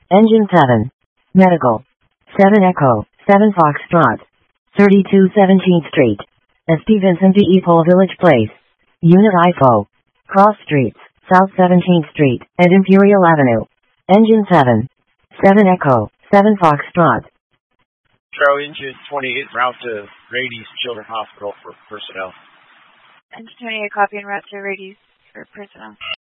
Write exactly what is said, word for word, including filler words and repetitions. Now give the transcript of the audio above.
Engine seven. Medical. seven Echo, seven Foxtrot. thirty-two seventeenth Street. S P Vincent D. Pole Village Place. Unit I F O. Cross Streets, South seventeenth Street, and Imperial Avenue. Engine seven. seven Echo, seven Foxtrot. Charlie Engine twenty-eight, route to Rady's Children's Hospital for personnel. Engine twenty-eight, copy and route to Rady's for personnel.